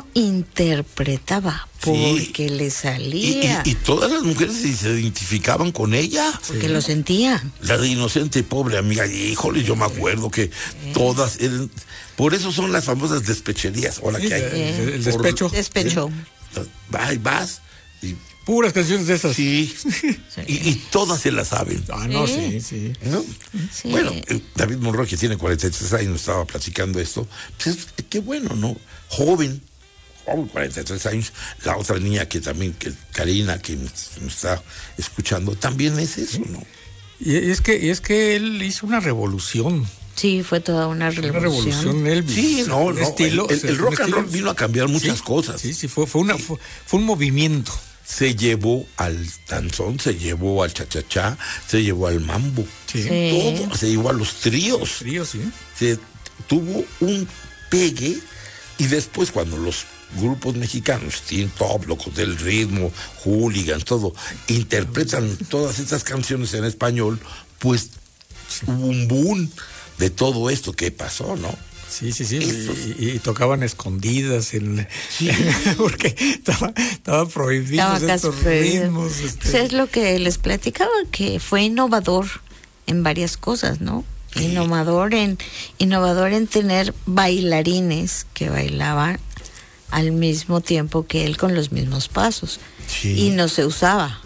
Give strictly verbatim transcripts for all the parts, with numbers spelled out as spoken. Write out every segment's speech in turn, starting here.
cómo interpretaba, porque sí, le salía. Y, y, y todas las mujeres se identificaban con ella. Porque sí, lo sentían. La de inocente y pobre amiga, híjole, yo me acuerdo que sí, todas eran, por eso son las famosas despecherías, ahora sí, que hay. El, el despecho. Por, despecho. ¿sí? Vas, vas y puras canciones de esas. Sí, sí. Y, y todas se las saben. Ah, no, sí, sí. ¿No? Sí. Bueno, David Monroy, que tiene cuarenta y tres años, estaba platicando esto. Pues es, qué bueno, ¿no? Joven, joven, cuarenta y tres años. La otra niña que también, que Karina, que nos, nos está escuchando, también es eso, ¿no? Y es que, y es que él hizo una revolución. Sí, fue toda una revolución. Una revolución Elvis. Sí, no, un no. Estilo, el, el, o sea, el rock and roll estilo, vino a cambiar muchas sí, cosas. Sí, sí, fue, fue, una, sí. Fue, fue un movimiento. Se llevó al danzón, se llevó al cha-cha-cha, se llevó al mambo. Sí. Sí. Todo, se llevó a los tríos. Los tríos, sí. Se tuvo un pegue y después cuando los grupos mexicanos, Teen Top, Locos del Ritmo, Hooligans, todo, interpretan todas estas canciones en español, pues hubo un boom de todo esto que pasó, ¿no? Sí, sí, sí, y, y, y tocaban escondidas en, sí, porque estaba, estaba prohibido estos ritmos. Este... Pues es lo que les platicaba, que fue innovador en varias cosas, ¿no? Sí. Innovador en, innovador en tener bailarines que bailaban al mismo tiempo que él con los mismos pasos. Sí. Y no se usaba.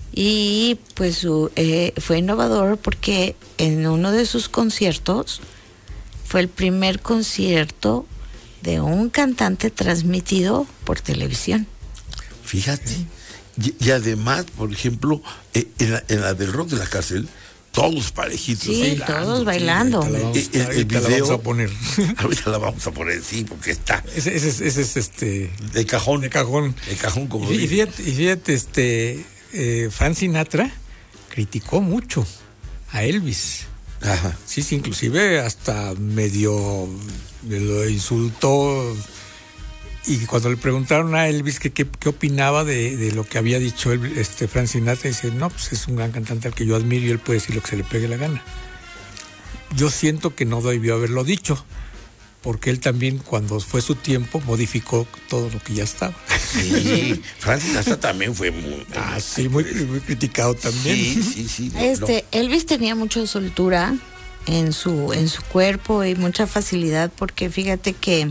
Y pues eh, fue innovador porque en uno de sus conciertos fue el primer concierto de un cantante transmitido por televisión. Fíjate. Y, y además, por ejemplo, eh, en, la, en la del Rock de la Cárcel, todos parejitos. Sí, bailando, todos bailando. Sí, vamos, el, el, el video, la vamos a poner. Ahorita la vamos a poner, sí, porque está. Ese, ese, ese es este. De cajón. De cajón. De cajón, como y, y fíjate, y fíjate, este. Eh, Frank Sinatra criticó mucho a Elvis. Ajá. Sí, sí, inclusive hasta medio lo insultó. Y cuando le preguntaron a Elvis que qué opinaba de, de lo que había dicho el, este Frank Sinatra, dice, no, pues es un gran cantante al que yo admiro y él puede decir lo que se le pegue la gana. Yo siento que no debió haberlo dicho, porque él también, cuando fue su tiempo, modificó todo lo que ya estaba. Sí, Frank Sinatra también fue muy... Ah, sí, muy, muy criticado también. Sí, sí, sí. No, este, no. Elvis tenía mucha soltura en su, en su cuerpo y mucha facilidad, porque fíjate que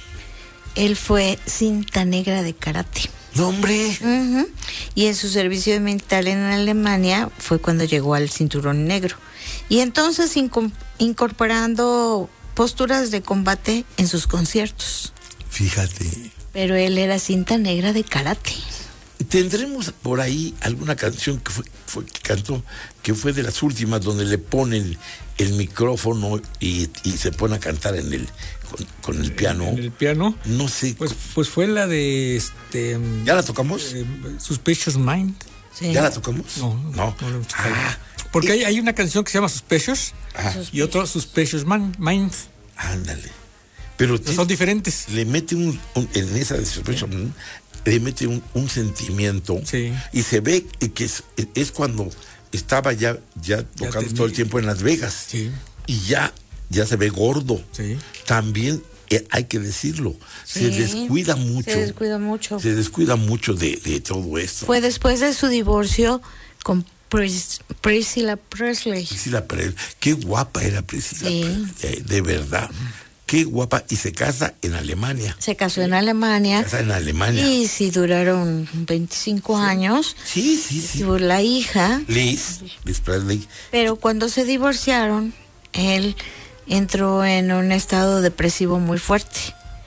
él fue cinta negra de karate. No, hombre. Uh-huh. Y en su servicio militar en Alemania fue cuando llegó al cinturón negro. Y entonces inco- incorporando posturas de combate en sus conciertos. Fíjate. Pero él era cinta negra de karate. Tendremos por ahí alguna canción que fue, fue que cantó, que fue de las últimas, donde le pone el, el micrófono y, y se pone a cantar en el con, con el piano. En el piano. No sé. Pues, pues fue la de este. ¿Ya la tocamos? Eh, Suspicious Mind. Sí. ¿Ya la tocamos? No, no. no, no ah, porque hay, hay una canción que se llama Suspicious ah, y otro Suspicious Mind. Ándale. Pero son t- diferentes. Le mete un, un en esa de Suspicious Mind, le mete un, un sentimiento, sí, y se ve que es, es cuando estaba ya, ya tocando ya todo el tiempo en Las Vegas, sí, y ya, ya se ve gordo. Sí. También eh, hay que decirlo, sí, se descuida mucho. Se descuida mucho. Se descuida mucho de, de todo esto. Fue después de su divorcio con Pris, Priscilla Presley. Priscilla Presley. Qué guapa era Priscilla sí. Presley, de verdad. Qué guapa, y se casa en Alemania. Se casó en Alemania. Se casa en Alemania. Y sí, duraron veinticinco sí. años. Sí, sí, sí. Tuvo la hija. Liz, Liz Presley. Pero cuando se divorciaron, él entró en un estado depresivo muy fuerte.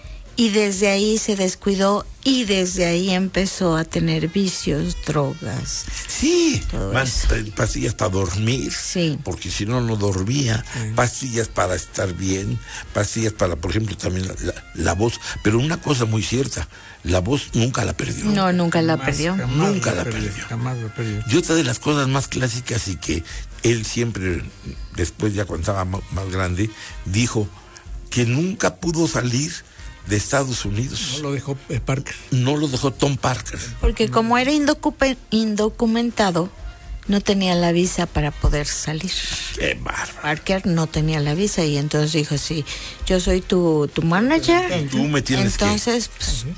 Y desde ahí se descuidó y desde ahí empezó a tener vicios, drogas. Sí, más pastillas para dormir, sí. porque si no, no dormía. Sí. Pastillas para estar bien, pastillas para, por ejemplo, también la, la, la voz. Pero una cosa muy cierta, la voz nunca la perdió. No, nunca la jamás, perdió. Jamás nunca la, la perdió, perdió. Jamás la perdió. Y otra de las cosas más clásicas y que él siempre, después ya cuando estaba más, más grande, dijo que nunca pudo salir de Estados Unidos. No lo dejó eh, Parker. No lo dejó Tom Parker. Porque como era indocupe, indocumentado, no tenía la visa para poder salir. Qué bárbaro. Parker no tenía la visa y entonces dijo, sí, yo soy tu, tu manager. Tú me tienes entonces, que... pues,